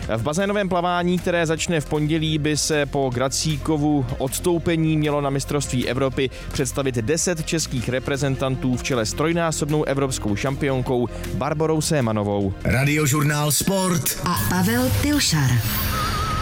V bazénovém plavání, které začne v pondělí, by se po Gracíkovu odstoupení mělo na mistrovství Evropy představit 10 českých reprezentantů v čele s trojnásobnou evropskou šampionkou Barborou Sémanovou. Radiožurnál Sport a Pavel Pilšar.